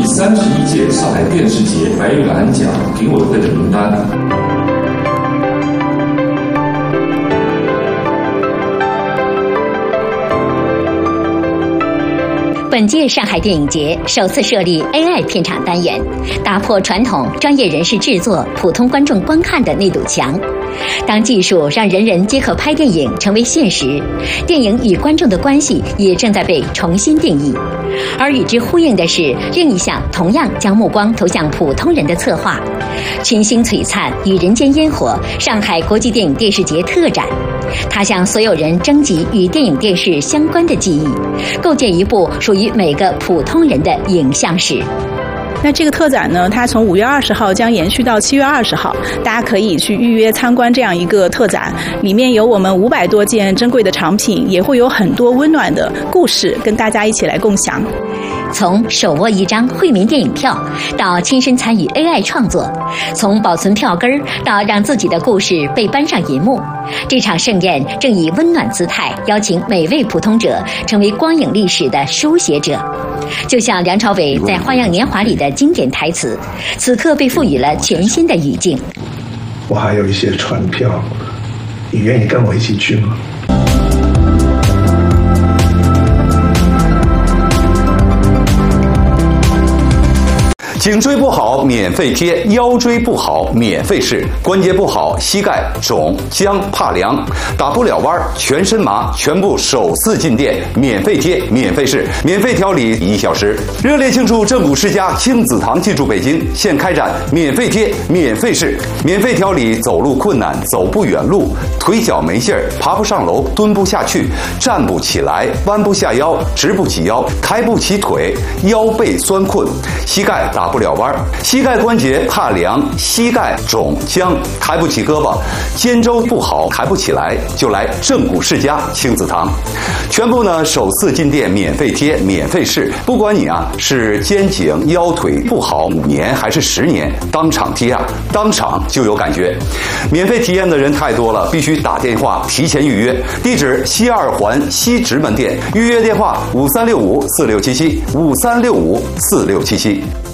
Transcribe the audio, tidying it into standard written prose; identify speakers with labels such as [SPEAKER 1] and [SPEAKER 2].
[SPEAKER 1] 31届上海电视节白玉兰奖评委会的名单。
[SPEAKER 2] 本届上海电影节首次设立 AI 片场单元，打破传统专业人士制作、普通观众观看的那堵墙。当技术让人人皆可拍电影成为现实，电影与观众的关系也正在被重新定义。而与之呼应的是另一项同样将目光投向普通人的策划——群星璀璨与人间烟火上海国际电影电视节特展。它向所有人征集与电影电视相关的记忆，构建一部属于每个普通人的影像史。
[SPEAKER 3] 那这个特展呢，它从5月20号将延续到7月20号，大家可以去预约参观这样一个特展，里面有我们500多件珍贵的藏品，也会有很多温暖的故事跟大家一起来共享。
[SPEAKER 2] 从手握一张惠民电影票到亲身参与 AI 创作，从保存票根到让自己的故事被搬上银幕，这场盛宴正以温暖姿态邀请每位普通者成为光影历史的书写者。就像梁朝伟在《花样年华》里的经典台词，此刻被赋予了全新的语境。
[SPEAKER 4] 我还有一些船票，你愿意跟我一起去吗？
[SPEAKER 5] 颈椎不好免费贴，腰椎不好免费试，关节不好膝盖肿僵怕凉，打不了弯全身麻，全部首次进店免费贴免费试，免费调理1小时。热烈庆祝正骨世家亲子堂进驻北京，现开展免费贴免费试，免费调理走路困难、走不远路、腿脚没劲儿、爬不上楼、蹲不下去、站不起来、弯不下腰、直不起腰、抬不起腿、腰背酸困、膝盖打不了弯，膝盖关节怕凉，膝盖肿僵，抬不起胳膊，肩周不好抬不起来，就来正骨世家亲子堂。全部呢首次进店免费贴免费试，不管你是肩颈腰腿不好5年还是10年，当场贴当场就有感觉。免费体验的人太多了，必须打电话提前预约。地址西2环西直门店，预约电话5365467753654677。